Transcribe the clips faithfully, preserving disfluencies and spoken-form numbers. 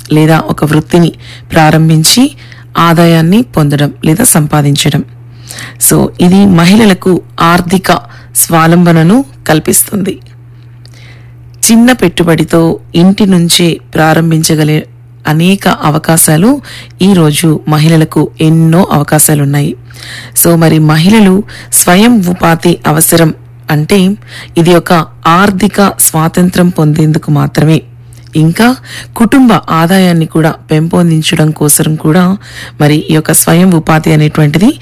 లేదా ఒక వృత్తిని ప్రారంభించి ఆదాయాన్ని పొందడం లేదా సంపాదించడం. సో ఇది మహిళలకు ఆర్థిక స్వావలంబనను కల్పిస్తుంది. చిన్న పెట్టుబడితో ఇంటి నుంచే ప్రారంభించగలే అనేక అవకాశాలు ఈరోజు మహిళలకు ఎన్నో అవకాశాలున్నాయి. సో మరి మహిళలు స్వయం ఉపాధి అవసరం అంటే ఇది ఒక ఆర్థిక స్వాతంత్రం పొందేందుకు మాత్రమే, ఇంకా కుటుంబ ఆదాయాన్ని కూడా పెంపొందించడం కోసం కూడా మరి ఈ యొక్క స్వయం ఉపాధి అనేటువంటిది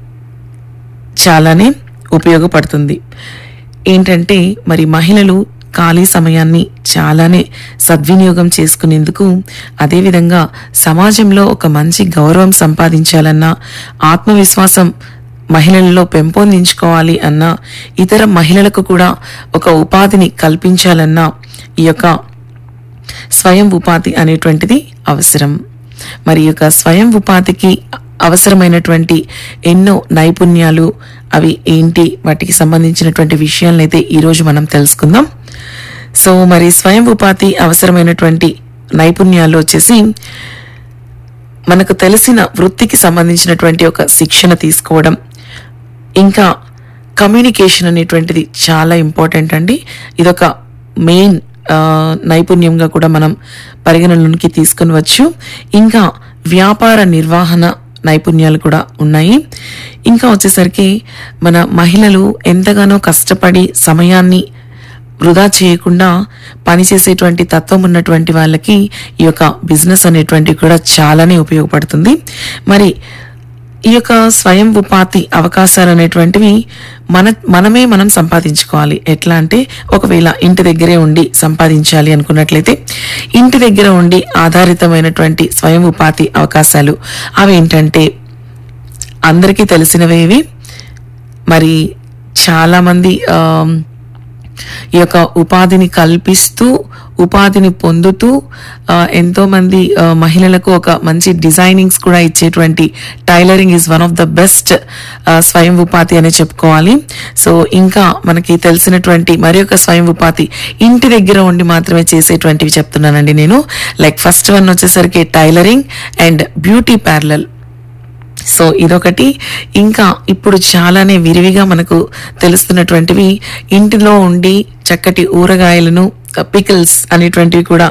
చాలానే ఉపయోగపడుతుంది. ఏంటంటే మరి మహిళలు ఖాళీ సమయాన్ని చాలానే సద్వినియోగం చేసుకునేందుకు, అదేవిధంగా సమాజంలో ఒక మంచి గౌరవం సంపాదించాలన్నా, ఆత్మవిశ్వాసం మహిళలలో పెంపొందించుకోవాలి అన్నా, ఇతర మహిళలకు కూడా ఒక ఉపాధిని కల్పించాలన్నా ఈ యొక్క స్వయం ఉపాధి అనేటువంటిది అవసరం. మరి ఈ యొక్క స్వయం ఉపాధికి అవసరమైనటువంటి ఎన్నో నైపుణ్యాలు అవి ఏంటి, వాటికి సంబంధించినటువంటి విషయాలనైతే ఈరోజు మనం తెలుసుకుందాం. సో మరి స్వయం ఉపాధి అవసరమైనటువంటి నైపుణ్యాలు వచ్చేసి మనకు తెలిసిన వృత్తికి సంబంధించినటువంటి ఒక శిక్షణ తీసుకోవడం, ఇంకా కమ్యూనికేషన్ అనేటువంటిది చాలా ఇంపార్టెంట్ అండి. ఇదొక మెయిన్ నైపుణ్యంగా కూడా మనం పరిగణనలోకి తీసుకునివచ్చు. ఇంకా వ్యాపార నిర్వహణ నైపుణ్యాలు కూడా ఉన్నాయి. ఇంకా వచ్చేసరికి మన మహిళలు ఎంతగానో కష్టపడి సమయాన్ని వృధా చేయకుండా పనిచేసేటువంటి తత్వం ఉన్నటువంటి వాళ్ళకి ఈ యొక్క బిజినెస్ అనేటువంటివి కూడా చాలానే ఉపయోగపడుతుంది. మరి ఈ యొక్క స్వయం ఉపాధి అవకాశాలు అనేటువంటివి మన మనమే మనం సంపాదించుకోవాలి. ఎట్లా అంటే ఒకవేళ ఇంటి దగ్గరే ఉండి సంపాదించాలి అనుకున్నట్లయితే ఇంటి దగ్గర ఉండి ఆధారితమైనటువంటి స్వయం ఉపాధి అవకాశాలు అవి ఏంటంటే అందరికీ తెలిసినవేవి. మరి చాలా మంది ఆ ఈ యొక్క ఉపాధిని కల్పిస్తూ ఉపాధిని పొందుతూ ఎంతో మంది మహిళలకు ఒక మంచి డిజైనింగ్స్ కూడా ఇచ్చేటువంటి tailoring is one of the best స్వయం ఉపాధి అనే చెప్పుకోవాలి. సో ఇంకా మనకి తెలిసినటువంటి మరి ఒక స్వయం ఉపాధి ఇంటి దగ్గర ఉండి మాత్రమే చేసేటువంటివి చెప్తున్నానండి నేను. లైక్ ఫస్ట్ వన్ వచ్చేసరికి tailoring and beauty parlour. So ఇదొకటి. ఇంకా ఇప్పుడు చాలానే విరివిగా మనకు తెలుస్తున్నటువంటివి ఇంటిలో ఉండి చక్కటి ఊరగాయలను పికిల్స్ అనేటువంటివి కూడా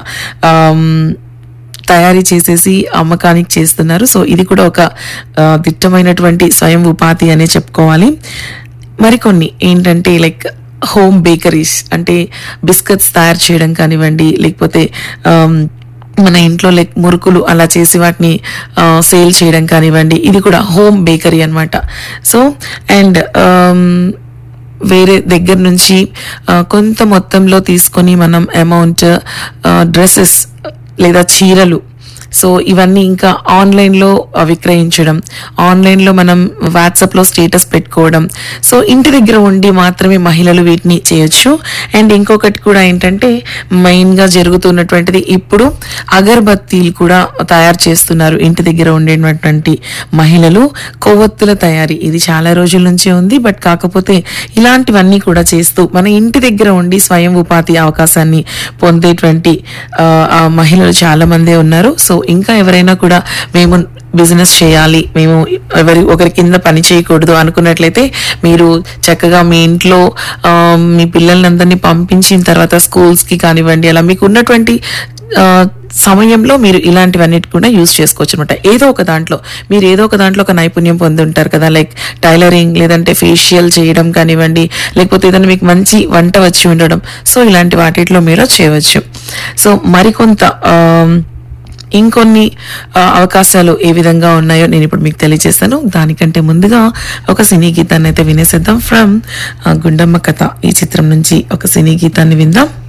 తయారీ చేసేసి అమ్మకానికి చేస్తున్నారు. సో ఇది కూడా ఒక దిట్టమైనటువంటి స్వయం ఉపాధి అనే చెప్పుకోవాలి. మరికొన్ని ఏంటంటే లైక్ హోమ్ బేకరీస్, అంటే బిస్కెట్స్ తయారు చేయడం కానివ్వండి, లేకపోతే మన ఇంట్లో లైక్ మురుకులు అలా చేసి వాటిని సేల్ చేయడం కానివ్వండి, ఇది కూడా హోమ్ బేకరీ అన్నమాట. సో అండ్ వేరే దగ్గర నుంచి కొంత మొత్తంలో తీసుకొని మనం అమౌంట్ డ్రెస్సెస్ లేదా చీరలు, సో ఇవన్నీ ఇంకా ఆన్లైన్లో విక్రయించడం, ఆన్లైన్లో మనం వాట్సాప్లో స్టేటస్ పెట్టుకోవడం. సో ఇంటి దగ్గర ఉండి మాత్రమే మహిళలు వీటిని చేయొచ్చు. అండ్ ఇంకొకటి కూడా ఏంటంటే మెయిన్గా జరుగుతున్నటువంటిది ఇప్పుడు అగరబత్తీలు కూడా తయారు చేస్తున్నారు ఇంటి దగ్గర ఉండేటువంటి మహిళలు. కొవ్వొత్తుల తయారీ ఇది చాలా రోజుల నుంచే ఉంది. బట్ కాకపోతే ఇలాంటివన్నీ కూడా చేస్తూ మన ఇంటి దగ్గర ఉండి స్వయం ఉపాధి అవకాశాన్ని పొందేటువంటి మహిళలు చాలా మందే ఉన్నారు. సో ఇంకా ఎవరైనా కూడా మేము బిజినెస్ చేయాలి, మేము ఎవరి ఒకరి కింద పని చేయకూడదు అనుకున్నట్లయితే మీరు చక్కగా మీ ఇంట్లో మీ పిల్లలందరినీ పంపించిన తర్వాత స్కూల్స్కి కానివ్వండి, అలా మీకు ఉన్నటువంటి సమయంలో మీరు ఇలాంటివన్నిటి కూడా యూజ్ చేసుకోవచ్చు అనమాట. ఏదో ఒక దాంట్లో మీరు ఏదో ఒక దాంట్లో ఒక నైపుణ్యం పొంది ఉంటారు కదా, లైక్ టైలరింగ్, లేదంటే ఫేషియల్ చేయడం కానివ్వండి, లేకపోతే ఏదైనా మీకు మంచి వంట వచ్చి ఉండడం. సో ఇలాంటి వాటిలో మీరు చేయవచ్చు. సో మరికొంత ఇంకొన్ని అవకాశాలు ఏ విధంగా ఉన్నాయో నేను ఇప్పుడు మీకు తెలియజేస్తాను. దానికంటే ముందుగా ఒక సినీ గీతాన్ని అయితే వినేసేద్దాం. ఫ్రమ్ గుండమ్మ కథ ఈ చిత్రం నుంచి ఒక సినీ గీతాన్ని విందాం.